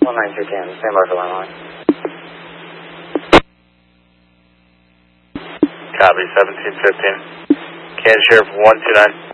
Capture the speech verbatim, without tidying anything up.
one nine two ten, stand by for line line. Copy, seventeen fifteen. Kansas Sheriff one two nine.